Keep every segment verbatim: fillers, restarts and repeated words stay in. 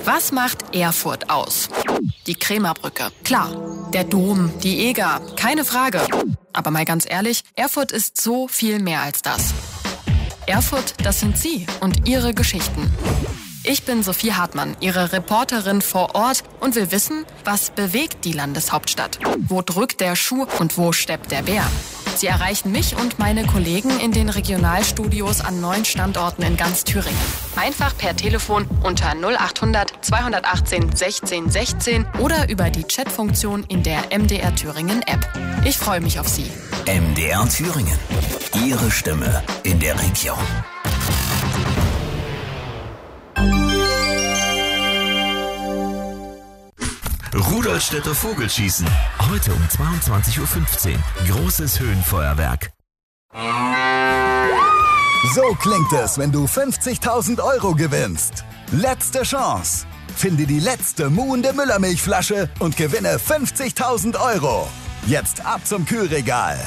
Was macht Erfurt aus? Die Krämerbrücke, klar. Der Dom, die Eger, keine Frage. Aber mal ganz ehrlich, Erfurt ist so viel mehr als das. Erfurt, das sind Sie und Ihre Geschichten. Ich bin Sophie Hartmann, Ihre Reporterin vor Ort und will wissen, was bewegt die Landeshauptstadt? Wo drückt der Schuh und wo steppt der Bär? Sie erreichen mich und meine Kollegen in den Regionalstudios an neun Standorten in ganz Thüringen. Einfach per Telefon unter null achthundert zweihundertachtzehn sechzehn sechzehn oder über die Chatfunktion in der M D R Thüringen App. Ich freue mich auf Sie. M D R Thüringen. Ihre Stimme in der Region. Rudolstädter Vogelschießen. Heute um zweiundzwanzig Uhr fünfzehn. Großes Höhenfeuerwerk. So klingt es, wenn du fünfzigtausend Euro gewinnst. Letzte Chance. Finde die letzte muhende Müllermilchflasche und gewinne fünfzigtausend Euro. Jetzt ab zum Kühlregal.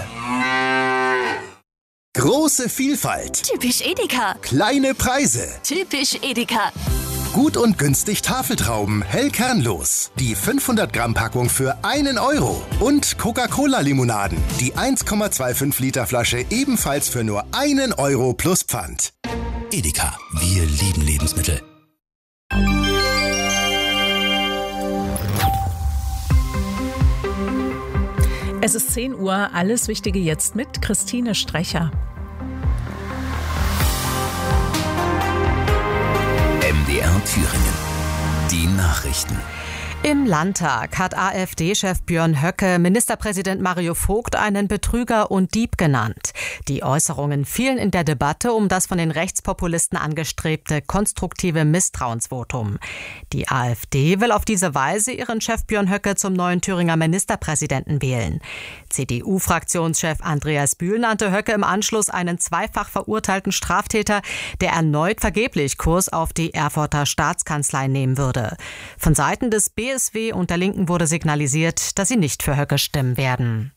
Große Vielfalt. Typisch Edeka. Kleine Preise. Typisch Edeka. Gut und günstig Tafeltrauben, hell kernlos. Die fünfhundert Gramm Packung für einen Euro. Und Coca-Cola-Limonaden. Die eins Komma fünfundzwanzig Liter Flasche ebenfalls für nur einen Euro plus Pfand. Edeka, wir lieben Lebensmittel. Es ist zehn Uhr, alles Wichtige jetzt mit Christine Strecher. M D R Thüringen. Die Nachrichten. Im Landtag hat AfD-Chef Björn Höcke Ministerpräsident Mario Vogt einen Betrüger und Dieb genannt. Die Äußerungen fielen in der Debatte um das von den Rechtspopulisten angestrebte konstruktive Misstrauensvotum. Die AfD will auf diese Weise ihren Chef Björn Höcke zum neuen Thüringer Ministerpräsidenten wählen. C D U-Fraktionschef Andreas Bühl nannte Höcke im Anschluss einen zweifach verurteilten Straftäter, der erneut vergeblich Kurs auf die Erfurter Staatskanzlei nehmen würde. Von Seiten des B S W und der Linken wurde signalisiert, dass sie nicht für Höcke stimmen werden.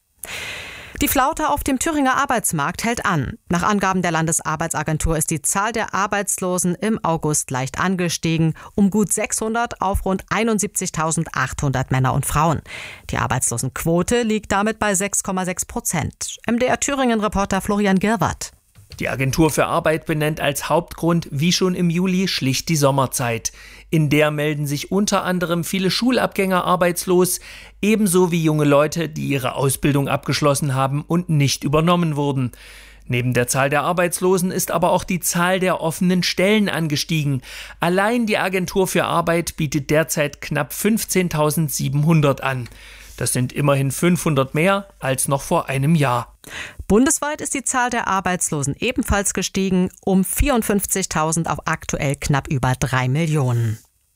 Die Flaute auf dem Thüringer Arbeitsmarkt hält an. Nach Angaben der Landesarbeitsagentur ist die Zahl der Arbeitslosen im August leicht angestiegen, um gut sechshundert auf rund einundsiebzigtausendachthundert Männer und Frauen. Die Arbeitslosenquote liegt damit bei sechs Komma sechs Prozent. M D R Thüringen-Reporter Florian Girwart. Die Agentur für Arbeit benennt als Hauptgrund, wie schon im Juli, schlicht die Sommerzeit. In der melden sich unter anderem viele Schulabgänger arbeitslos, ebenso wie junge Leute, die ihre Ausbildung abgeschlossen haben und nicht übernommen wurden. Neben der Zahl der Arbeitslosen ist aber auch die Zahl der offenen Stellen angestiegen. Allein die Agentur für Arbeit bietet derzeit knapp fünfzehntausendsiebenhundert an. Das sind immerhin fünfhundert mehr als noch vor einem Jahr. Bundesweit ist die Zahl der Arbeitslosen ebenfalls gestiegen, um vierundfünfzigtausend auf aktuell knapp über drei Millionen.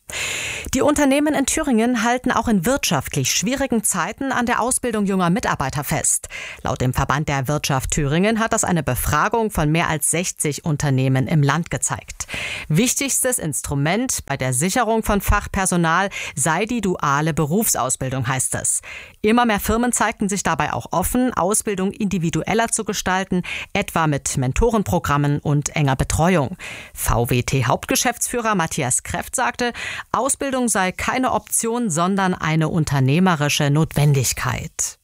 Die Unternehmen in Thüringen halten auch in wirtschaftlich schwierigen Zeiten an der Ausbildung junger Mitarbeiter fest. Laut dem Verband der Wirtschaft Thüringen hat das eine Befragung von mehr als sechzig Unternehmen im Land gezeigt. Wichtigstes Instrument bei der Sicherung von Fachpersonal sei die duale Berufsausbildung, heißt es. Immer mehr Firmen zeigten sich dabei auch offen, Ausbildung individueller zu gestalten, etwa mit Mentorenprogrammen und enger Betreuung. V W T-Hauptgeschäftsführer Matthias Kreft sagte, Ausbildung sei keine Option, sondern eine unternehmerische Notwendigkeit.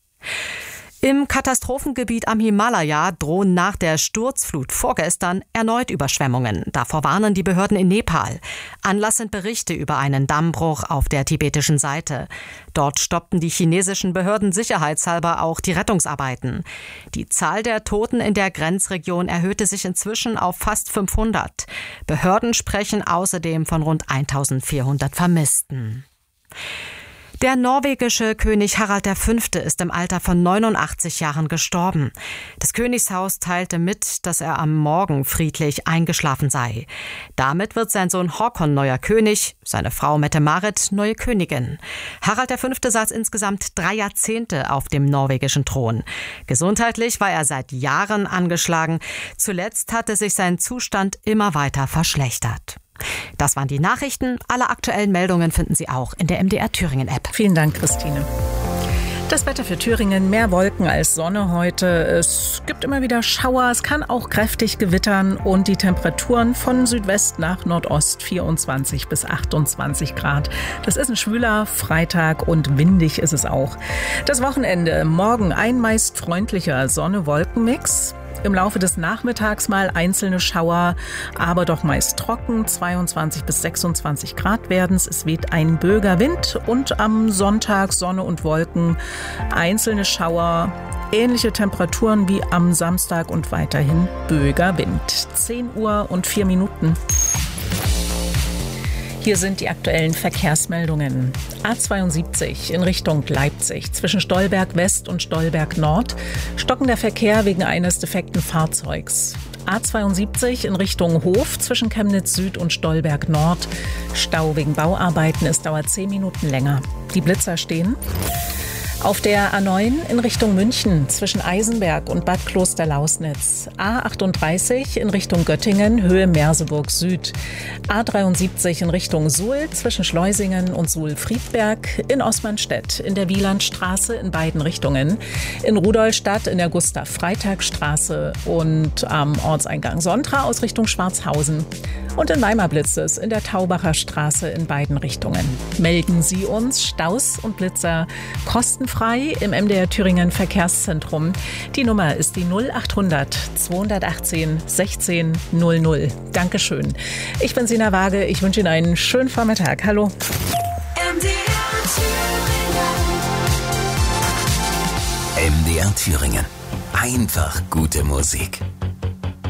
Im Katastrophengebiet am Himalaya drohen nach der Sturzflut vorgestern erneut Überschwemmungen. Davor warnen die Behörden in Nepal. Anlass sind Berichte über einen Dammbruch auf der tibetischen Seite. Dort stoppten die chinesischen Behörden sicherheitshalber auch die Rettungsarbeiten. Die Zahl der Toten in der Grenzregion erhöhte sich inzwischen auf fast fünfhundert. Behörden sprechen außerdem von rund eintausendvierhundert Vermissten. Der norwegische König Harald der Fünfte ist im Alter von neunundachtzig Jahren gestorben. Das Königshaus teilte mit, dass er am Morgen friedlich eingeschlafen sei. Damit wird sein Sohn Håkon neuer König, seine Frau Mette-Marit neue Königin. Harald der Fünfte saß insgesamt drei Jahrzehnte auf dem norwegischen Thron. Gesundheitlich war er seit Jahren angeschlagen. Zuletzt hatte sich sein Zustand immer weiter verschlechtert. Das waren die Nachrichten. Alle aktuellen Meldungen finden Sie auch in der M D R Thüringen App. Vielen Dank, Christine. Das Wetter für Thüringen, mehr Wolken als Sonne heute. Es gibt immer wieder Schauer, es kann auch kräftig gewittern und die Temperaturen von Südwest nach Nordost vierundzwanzig bis achtundzwanzig Grad. Das ist ein schwüler Freitag und windig ist es auch. Das Wochenende, morgen ein meist freundlicher Sonne-Wolken-Mix. Im Laufe des Nachmittags mal einzelne Schauer, aber doch meist trocken. zweiundzwanzig bis sechsundzwanzig Grad werden es. Es weht ein böiger Wind und am Sonntag Sonne und Wolken, einzelne Schauer, ähnliche Temperaturen wie am Samstag und weiterhin böiger Wind. zehn Uhr und vier Minuten. Hier sind die aktuellen Verkehrsmeldungen. A zweiundsiebzig in Richtung Leipzig zwischen Stolberg West und Stolberg Nord. Stockender Verkehr wegen eines defekten Fahrzeugs. A zweiundsiebzig in Richtung Hof zwischen Chemnitz Süd und Stolberg Nord. Stau wegen Bauarbeiten, es dauert zehn Minuten länger. Die Blitzer stehen. Auf der A neun in Richtung München zwischen Eisenberg und Bad Klosterlausnitz. A achtunddreißig in Richtung Göttingen, Höhe Merseburg Süd. A dreiundsiebzig in Richtung Suhl zwischen Schleusingen und Suhl-Friedberg. In Osmanstedt in der Wielandstraße in beiden Richtungen. In Rudolstadt in der Gustav-Freitag-Straße und am Ortseingang Sontra aus Richtung Schwarzhausen. Und in Weimar blitzt es in der Taubacher Straße in beiden Richtungen. Melden Sie uns Staus und Blitzer kostenfrei im M D R Thüringen Verkehrszentrum. Die Nummer ist die null achthundert zweihundertachtzehn sechzehn null null. Dankeschön. Ich bin Sina Waage. Ich wünsche Ihnen einen schönen Vormittag. Hallo. M D R Thüringen. M D R Thüringen. Einfach gute Musik.